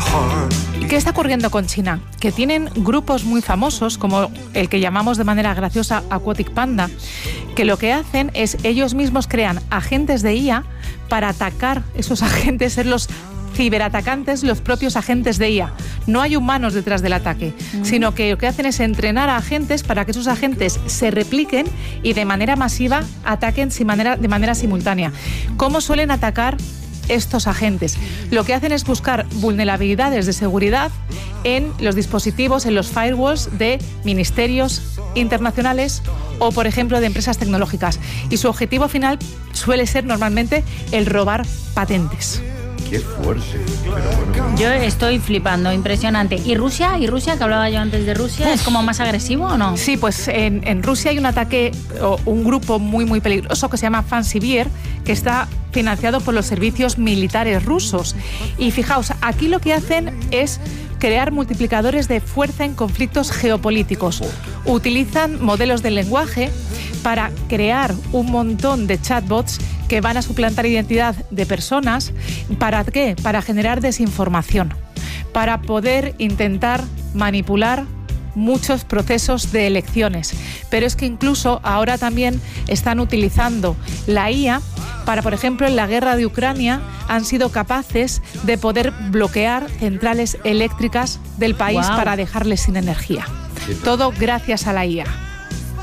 ¿Qué está ocurriendo con China? Que tienen grupos muy famosos, como el que llamamos de manera graciosa Aquatic Panda, que lo que hacen es ellos mismos crean agentes de IA para atacar esos agentes, ser los ciberatacantes, los propios agentes de IA. No hay humanos detrás del ataque, sino que lo que hacen es entrenar a agentes para que esos agentes se repliquen y de manera masiva ataquen de manera simultánea. ¿Cómo suelen atacar estos agentes? Lo que hacen es buscar vulnerabilidades de seguridad en los dispositivos, en los firewalls de ministerios internacionales o, por ejemplo, de empresas tecnológicas. Y su objetivo final suele ser normalmente el robar patentes. ¡Qué fuerte! Pero bueno. Yo estoy flipando, impresionante. ¿Y Rusia? Que hablaba yo antes de Rusia, ¿es como más agresivo o no? Sí, pues en Rusia hay un ataque o un grupo muy, muy peligroso que se llama Fancy Bear, que está financiado por los servicios militares rusos. Y fijaos, aquí lo que hacen es crear multiplicadores de fuerza en conflictos geopolíticos. Utilizan modelos del lenguaje para crear un montón de chatbots que van a suplantar identidad de personas. ¿Para qué? Para generar desinformación, para poder intentar manipular muchos procesos de elecciones. Pero es que incluso ahora también están utilizando la IA para, por ejemplo, en la guerra de Ucrania han sido capaces de poder bloquear centrales eléctricas del país para dejarles sin energía. Todo gracias a la IA.